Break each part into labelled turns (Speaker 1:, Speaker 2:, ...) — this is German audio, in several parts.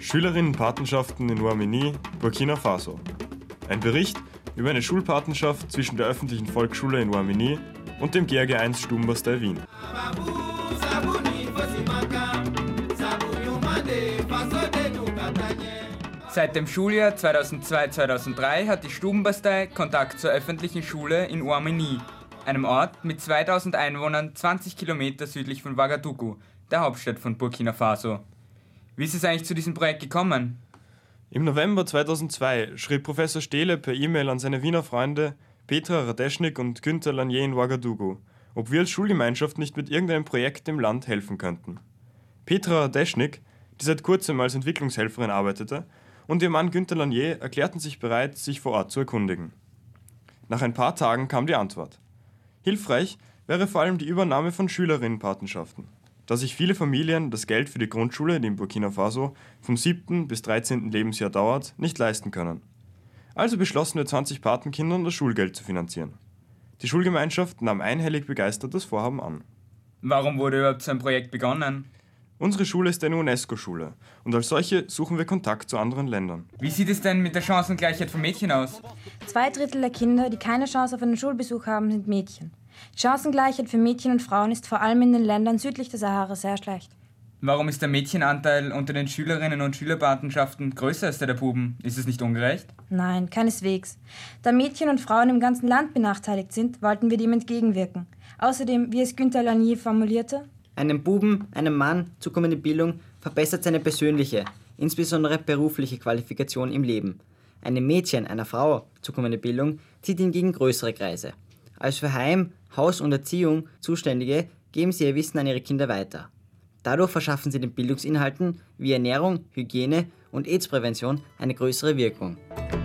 Speaker 1: Schülerinnenpatenschaften in Ouarmeni, Burkina Faso. Ein Bericht über eine Schulpatenschaft zwischen der öffentlichen Volksschule in Ouarmeni und dem GRG 1 Stubenbastei Wien.
Speaker 2: Seit dem Schuljahr 2002/2003 hat die Stubenbastei Kontakt zur öffentlichen Schule in Ouarmeni, einem Ort mit 2000 Einwohnern 20 Kilometer südlich von Ouagadougou, der Hauptstadt von Burkina Faso. Wie ist es eigentlich zu diesem Projekt gekommen?
Speaker 1: Im November 2002 schrieb Professor Stehle per E-Mail an seine Wiener Freunde Petra Radeschnik und Günther Lanier in Ouagadougou, ob wir als Schulgemeinschaft nicht mit irgendeinem Projekt im Land helfen könnten. Petra Radeschnik, die seit kurzem als Entwicklungshelferin arbeitete, und ihr Mann Günther Lanier erklärten sich bereit, sich vor Ort zu erkundigen. Nach ein paar Tagen kam die Antwort. Hilfreich wäre vor allem die Übernahme von Schülerinnenpatenschaften, da sich viele Familien das Geld für die Grundschule, die in Burkina Faso vom 7. bis 13. Lebensjahr dauert, nicht leisten können. Also beschlossen wir 20 Patenkindern das Schulgeld zu finanzieren. Die Schulgemeinschaft nahm einhellig begeistert das Vorhaben an.
Speaker 2: Warum wurde überhaupt so ein Projekt begonnen?
Speaker 1: Unsere Schule ist eine UNESCO-Schule und als solche suchen wir Kontakt zu anderen Ländern.
Speaker 2: Wie sieht es denn mit der Chancengleichheit von Mädchen aus?
Speaker 3: 2/3 der Kinder, die keine Chance auf einen Schulbesuch haben, sind Mädchen. Die Chancengleichheit für Mädchen und Frauen ist vor allem in den Ländern südlich der Sahara sehr schlecht.
Speaker 2: Warum ist der Mädchenanteil unter den Schülerinnen und Schülerpatenschaften größer als der der Buben? Ist es nicht ungerecht?
Speaker 3: Nein, keineswegs. Da Mädchen und Frauen im ganzen Land benachteiligt sind, wollten wir dem entgegenwirken. Außerdem, wie es Günther Lanier formulierte:
Speaker 4: Einem Buben, einem Mann zukommende Bildung verbessert seine persönliche, insbesondere berufliche Qualifikation im Leben. Einem Mädchen, einer Frau zukommende Bildung zieht hingegen größere Kreise. Als für Heim, Haus und Erziehung Zuständige geben sie ihr Wissen an ihre Kinder weiter. Dadurch verschaffen sie den Bildungsinhalten wie Ernährung, Hygiene und AIDS-Prävention eine größere Wirkung.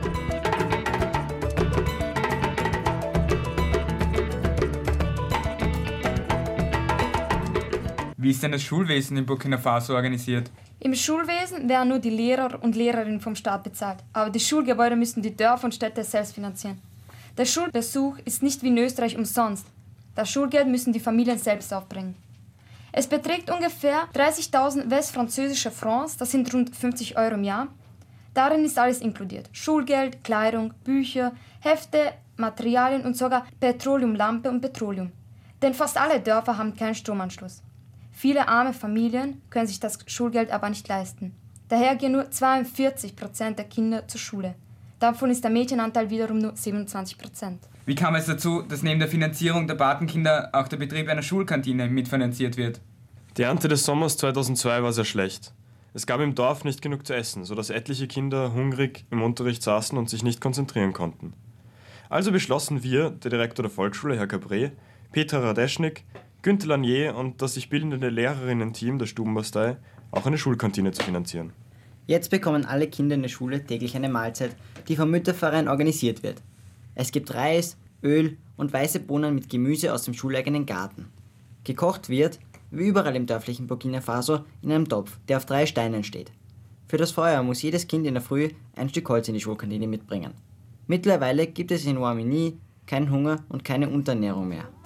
Speaker 2: Wie ist denn das Schulwesen in Burkina Faso organisiert?
Speaker 5: Im Schulwesen werden nur die Lehrer und Lehrerinnen vom Staat bezahlt, aber die Schulgebäude müssen die Dörfer und Städte selbst finanzieren. Der Schulbesuch ist nicht wie in Österreich umsonst. Das Schulgeld müssen die Familien selbst aufbringen. Es beträgt ungefähr 30.000 westfranzösische Francs, das sind rund 50 Euro im Jahr. Darin ist alles inkludiert: Schulgeld, Kleidung, Bücher, Hefte, Materialien und sogar Petroleumlampe und Petroleum. Denn fast alle Dörfer haben keinen Stromanschluss. Viele arme Familien können sich das Schulgeld aber nicht leisten. Daher gehen nur 42% der Kinder zur Schule. Davon ist der Mädchenanteil wiederum nur 27%.
Speaker 2: Wie kam es dazu, dass neben der Finanzierung der Patenkinder auch der Betrieb einer Schulkantine mitfinanziert wird?
Speaker 1: Die Ernte des Sommers 2002 war sehr schlecht. Es gab im Dorf nicht genug zu essen, sodass etliche Kinder hungrig im Unterricht saßen und sich nicht konzentrieren konnten. Also beschlossen wir, der Direktor der Volksschule, Herr Cabré, Petra Radeschnik, Günther Lanier und das sich bildende Lehrerinnen-Team der Stubenbastei, auch eine Schulkantine zu finanzieren.
Speaker 4: Jetzt bekommen alle Kinder in der Schule täglich eine Mahlzeit, die vom Mütterverein organisiert wird. Es gibt Reis, Öl und weiße Bohnen mit Gemüse aus dem schuleigenen Garten. Gekocht wird, wie überall im dörflichen Burkina Faso, in einem Topf, der auf 3 Steinen steht. Für das Feuer muss jedes Kind in der Früh ein Stück Holz in die Schulkantine mitbringen. Mittlerweile gibt es in Ouarmeni keinen Hunger und keine Unterernährung mehr.